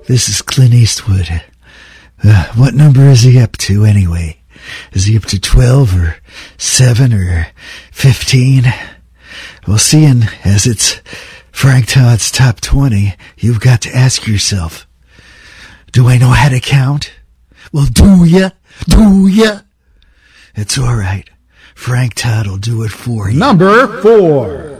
This is Clint Eastwood. What number is he up to anyway? Is he up to 12 or 7 or 15? Well, seeing as it's Frank Todd's top 20, you've got to ask yourself, do I know how to count? Well, do ya? Do ya? It's all right. Frank Todd will do it for you. Number 4.